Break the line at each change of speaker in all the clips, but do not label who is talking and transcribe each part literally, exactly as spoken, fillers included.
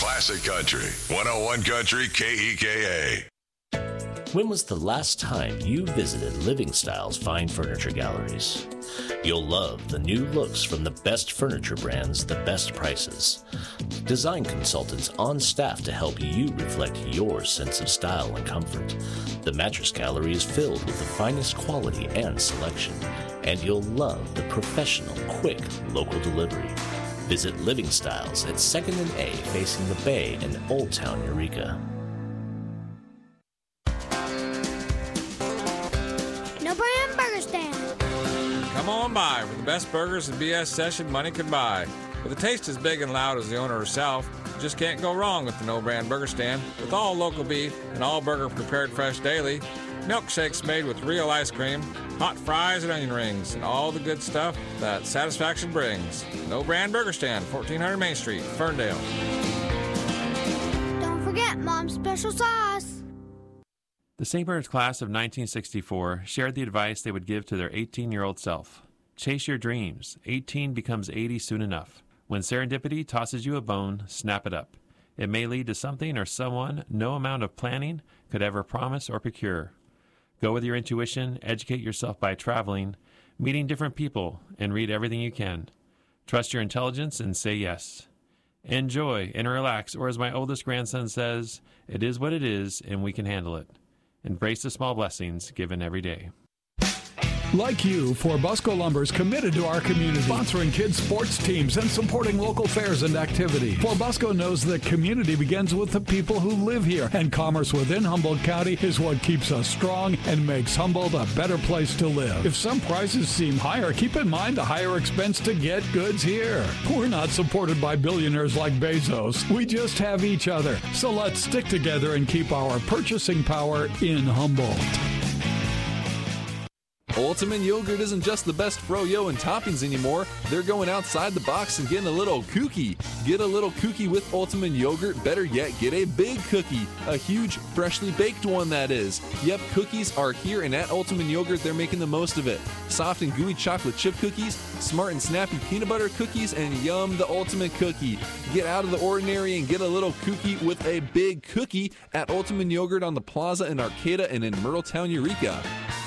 Classic Country, one oh one Country K E K A.
When was the last time you visited Living Styles Fine Furniture Galleries? You'll love the new looks from the best furniture brands, the best prices. Design consultants on staff to help you reflect your sense of style and comfort. The Mattress Gallery is filled with the finest quality and selection, and you'll love the professional, quick, local delivery. Visit Living Styles at second and A facing the Bay in Old Town, Eureka.
No Brand Burger Stand.
Come on by for the best burgers and B S session money could buy. With a taste as big and loud as the owner herself, you just can't go wrong with the No Brand Burger Stand. With all local beef and all burger prepared fresh daily, milkshakes made with real ice cream, hot fries and onion rings, and all the good stuff that satisfaction brings. No Brand Burger Stand, fourteen hundred Main Street, Ferndale.
Don't forget Mom's special sauce.
The Saint Bernard's class of nineteen sixty-four shared the advice they would give to their eighteen-year-old self. Chase your dreams. eighteen becomes eighty soon enough. When serendipity tosses you a bone, snap it up. It may lead to something or someone no amount of planning could ever promise or procure. Go with your intuition, educate yourself by traveling, meeting different people, and read everything you can. Trust your intelligence and say yes. Enjoy and relax, or as my oldest grandson says, it is what it is and we can handle it. Embrace the small blessings given every day.
Like you, Forbusco Lumber is committed to our community, sponsoring kids' sports teams and supporting local fairs and activity. Forbusco knows that community begins with the people who live here, and commerce within Humboldt County is what keeps us strong and makes Humboldt a better place to live. If some prices seem higher, keep in mind the higher expense to get goods here. We're not supported by billionaires like Bezos. We just have each other. So let's stick together and keep our purchasing power in Humboldt.
Ultimate Yogurt isn't just the best froyo and toppings anymore. They're going outside the box and getting a little kooky. Get a little kooky with Ultimate Yogurt. Better yet, get a big cookie. A huge, freshly baked one, that is. Yep, cookies are here, and at Ultimate Yogurt, they're making the most of it. Soft and gooey chocolate chip cookies, smart and snappy peanut butter cookies, and yum, the ultimate cookie. Get out of the ordinary and get a little kooky with a big cookie at Ultimate Yogurt on the Plaza in Arcata and in Myrtletown, Eureka.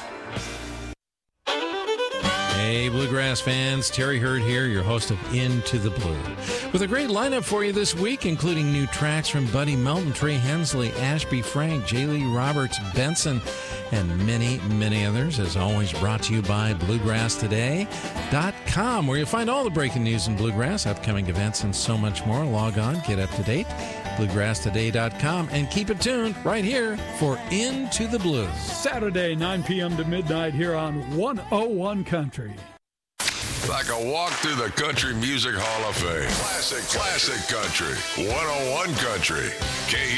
Hey, Bluegrass fans, Terry Hurd here, your host of Into the Blue, with a great lineup for you this week, including new tracks from Buddy Melton, Trey Hensley, Ashby Frank, J. Lee Roberts, Benson, and many, many others, as always brought to you by Bluegrass Today dot com, where you'll find all the breaking news in Bluegrass, upcoming events, and so much more. Log on, get up to date, Bluegrass Today dot com, and keep it tuned right here for Into the Blue.
Saturday, nine p.m. to midnight here on one oh one Country.
Like a walk through the Country Music Hall of Fame. Classic, classic country. one oh one Country. K